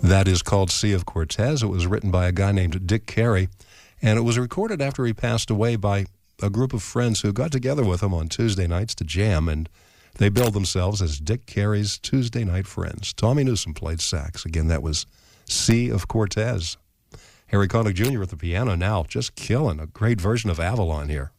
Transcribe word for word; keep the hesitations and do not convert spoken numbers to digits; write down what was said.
that is called Sea of Cortez. It was written by a guy named Dick Carey, and it was recorded after he passed away by a group of friends who got together with him on Tuesday nights to jam, and they billed themselves as Dick Carey's Tuesday Night Friends. Tommy Newsom played sax. Again, that was Sea of Cortez. Harry Connick Junior at the piano now, just killing a great version of Avalon here.